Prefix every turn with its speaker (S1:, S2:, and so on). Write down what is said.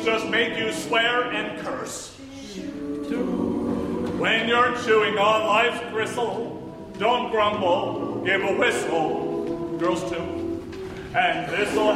S1: just make you swear and curse. When you're chewing on life's gristle, don't grumble, give a whistle. Girls too. And this'll